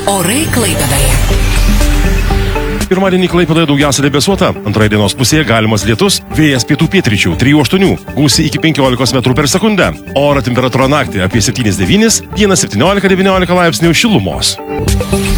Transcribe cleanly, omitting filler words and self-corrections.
Orai Klaipėdoje. Pirmadienį Klaipėdoje daugiausia debesuota. Antroje dienos pusėje galimas lietus, vėjas pietų pietryčių 3-8, gūsiai iki 15 metrų per sekundę. Oro temperatūra naktį apie 7-9, dieną 17-19 laipsnių šilumos.